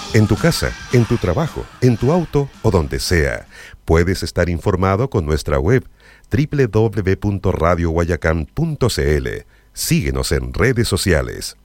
En tu casa, en tu trabajo, en tu auto o donde sea, puedes estar informado con nuestra web www.radioguayacán.cl. Síguenos en redes sociales.